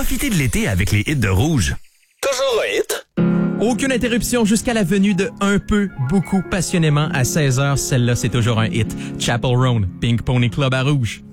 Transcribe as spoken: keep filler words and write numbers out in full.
Profitez de l'été avec les hits de Rouge. Toujours un hit. Aucune interruption jusqu'à la venue de Un peu, beaucoup, passionnément à seize heures. Celle-là, c'est toujours un hit. Chapel Roan, Pink Pony Club à Rouge.